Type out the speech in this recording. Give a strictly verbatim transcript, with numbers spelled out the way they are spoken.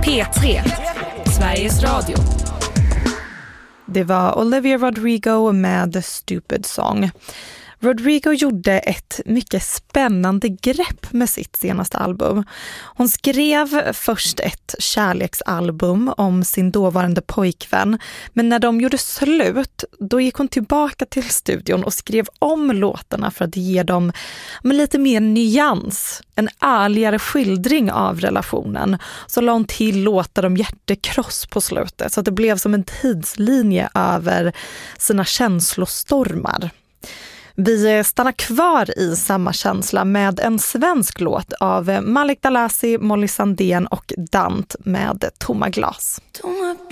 P tre, Sveriges Radio. Det var Olivia Rodrigo med The Stupid Song. Rodrigo gjorde ett mycket spännande grepp med sitt senaste album. Hon skrev först ett kärleksalbum om sin dåvarande pojkvän, men när de gjorde slut, då gick hon tillbaka till studion och skrev om låtarna för att ge dem med lite mer nyans, en ärligare skildring av relationen. Så la hon till låtar om hjärtekross på slutet, så att det blev som en tidslinje över sina känslostormar. Vi stannar kvar i samma känsla med en svensk låt av Malik Dalasi, Molly Sandén och Dant med Tomma glas. Tomma